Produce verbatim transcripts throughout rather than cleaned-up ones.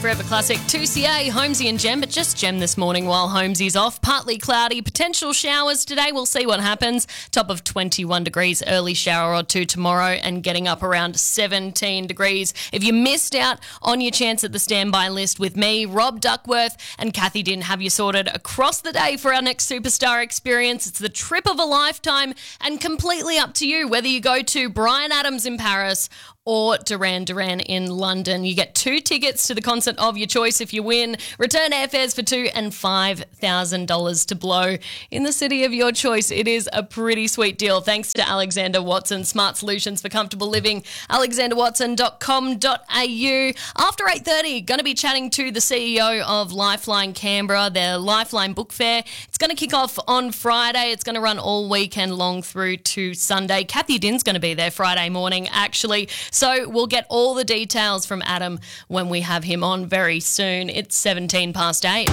Forever Classic. two C A, Holmesy and Gem, but just Gem this morning while Holmesy's off. Partly cloudy, potential showers today. We'll see what happens. Top of twenty-one degrees, early shower or two tomorrow, and getting up around seventeen degrees. If you missed out on your chance at the standby list with me, Rob Duckworth and Kathy didn't have you sorted across the day for our next superstar experience. It's the trip of a lifetime and completely up to you whether you go to Bryan Adams in Paris or Duran Duran in London. You get two tickets to the concert of your choice if you win. Return airfares for two and five thousand dollars to blow in the city of your choice. It is a pretty sweet deal. Thanks to Alexander Watson, smart solutions for comfortable living. alexander watson dot com dot a u. After eight thirty, going to be chatting to the C E O of Lifeline Canberra, their Lifeline Book Fair. It's going to kick off on Friday. It's going to run all weekend long through to Sunday. Kathy Din's going to be there Friday morning, actually. So we'll get all the details from Adam when we have him on very soon. It's seventeen past eight.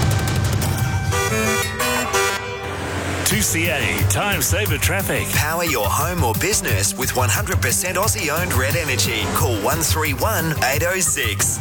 two C A Time Saver Traffic. Power your home or business with one hundred percent Aussie-owned Red Energy. Call one three one, eight oh six.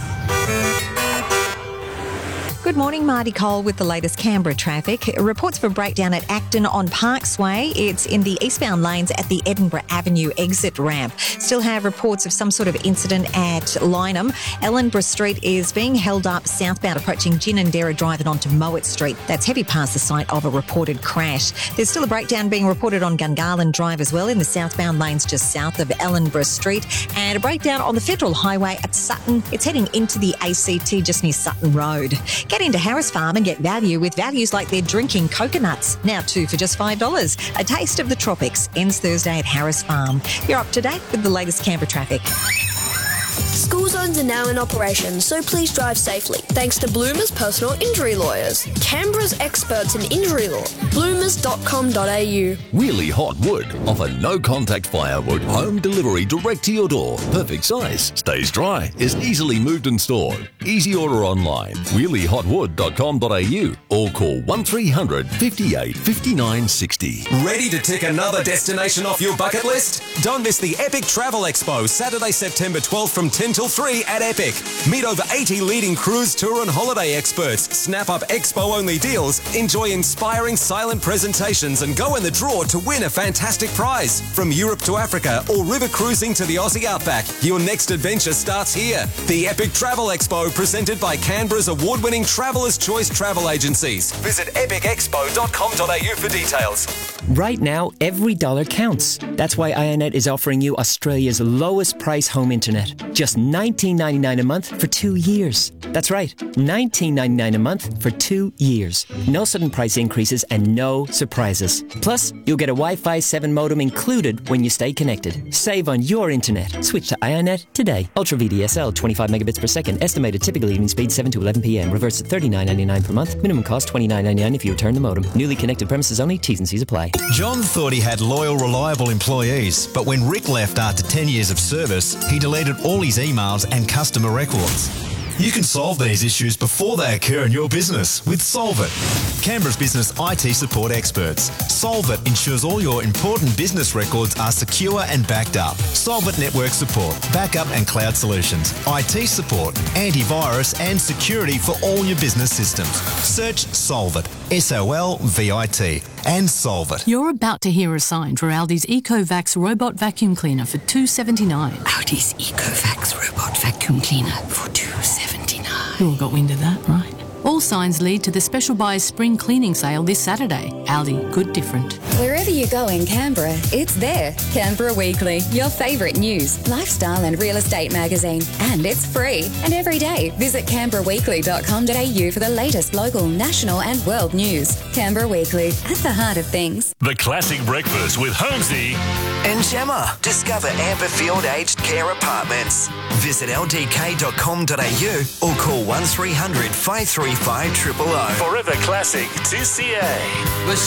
Good morning, Marty Cole with the latest Canberra traffic. Reports of a breakdown at Acton on Parksway. It's in the eastbound lanes at the Edinburgh Avenue exit ramp. Still have reports of some sort of incident at Lynham. Ellenborough Street is being held up southbound approaching Ginninderra Drive and onto Mowat Street. That's heavy past the site of a reported crash. There's still a breakdown being reported on Gungahlin Drive as well in the southbound lanes just south of Ellenborough Street, and a breakdown on the Federal Highway at Sutton. It's heading into the A C T just near Sutton Road. Get into Harris Farm and get value with values like their drinking coconuts. Now two for just five dollars. A taste of the tropics ends Thursday at Harris Farm. You're up to date with the latest Canberra traffic. School zones are now in operation, so please drive safely. Thanks to Bloomers Personal Injury Lawyers, Canberra's experts in injury law. bloomers dot com dot a u. Wheelie Hot Wood offer no-contact firewood, home delivery direct to your door. Perfect size, stays dry, is easily moved and stored. Easy order online, wheelie hot wood dot com dot a u or call one three hundred, fifty-eight, fifty-nine, sixty. Ready to tick another destination off your bucket list? Don't miss the Epic Travel Expo, Saturday, September twelfth from ten till three at Epic. Meet over eighty leading cruise, tour and holiday experts. Snap up expo-only deals, enjoy inspiring silent presentations and go in the draw to win a fantastic prize. From Europe to Africa or river cruising to the Aussie Outback, your next adventure starts here. The Epic Travel Expo, presented by Canberra's award-winning Traveller's Choice Travel Agencies. Visit epic expo dot com dot a u for details. Right now, every dollar counts. That's why Ionet is offering you Australia's lowest price home internet. Just nineteen ninety-nine a month for two years. That's right, nineteen ninety-nine a month for two years. No sudden price increases and no surprises. Plus, you'll get a Wi-Fi seven modem included when you stay connected. Save on your internet. Switch to Ionet today. Ultra V D S L, twenty-five megabits per second. Estimated typical evening speed seven to eleven p m. Reverse at thirty-nine ninety-nine per month. Minimum cost twenty-nine ninety-nine if you return the modem. Newly connected premises only. T's and C's apply. John thought he had loyal, reliable employees, but when Rick left after ten years of service, he deleted all his emails and customer records. You can solve these issues before they occur in your business with Solvit, Canberra's business I T support experts. Solvit ensures all your important business records are secure and backed up. Solvit network support, backup and cloud solutions, I T support, antivirus and security for all your business systems. Search Solvit, S O L V I T, and solve it. You're about to hear a sign for Aldi's EcoVax robot vacuum cleaner for two dollars seventy-nine. Aldi's EcoVax robot vacuum cleaner for two dollars seventy-nine. You all got wind of that, right? All signs lead to the Special Buys Spring Cleaning Sale this Saturday. Aldi, good different. Wherever you go in Canberra, it's there. Canberra Weekly, your favourite news, lifestyle and real estate magazine. And it's free. And every day, visit canberra weekly dot com dot a u for the latest local, national and world news. Canberra Weekly, at the heart of things. The Classic Breakfast with Holmesy and Gemma. Discover Amberfield Aged Care Apartments. Visit l d k dot com dot a u or call one three hundred, five three five, zero zero zero. Forever Classic two C A.